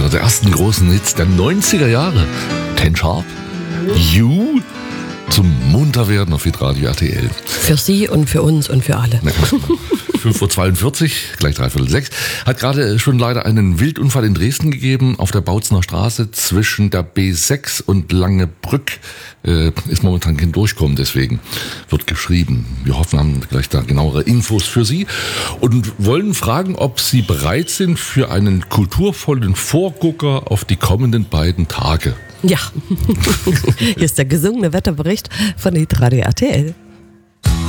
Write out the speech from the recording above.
einer der ersten großen Hits der 90er Jahre. Ten Sharp, You, zum Munterwerden auf Hitradio RTL. Für Sie und für uns und für alle. 5.42 Uhr, gleich 5:45. Hat gerade schon leider einen Wildunfall in Dresden gegeben. Auf der Bautzener Straße zwischen der B6 und Langebrück ist momentan kein Durchkommen. Deswegen wird geschrieben. Wir hoffen, haben gleich da genauere Infos für Sie. Und wollen fragen, ob Sie bereit sind für einen kulturvollen Vorgucker auf die kommenden beiden Tage. Ja, hier ist der gesungene Wetterbericht von Hitradio RTL.